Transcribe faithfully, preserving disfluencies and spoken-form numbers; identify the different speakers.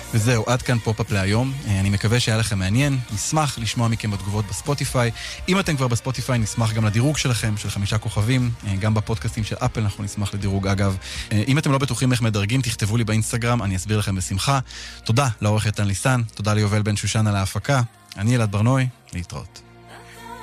Speaker 1: וזהו, עד כאן פופ-אפ להיום. אני מקווה שהיה לכם מעניין. נשמח לשמוע מכם בתגובות בספוטיפיי. אם אתם כבר בספוטיפיי, נשמח גם לדירוג שלכם, של חמישה כוכבים. גם בפודקאסטים של אפל אנחנו נשמח לדירוג. אגב, אם אתם לא בטוחים איך מדרגים, תכתבו לי באינסטגרם, אני אסביר לכם בשמחה. תודה לעורכת תן ליסן, תודה ליובל בן שושן על ההפקה. אני אלעד ברנוי, להתראות.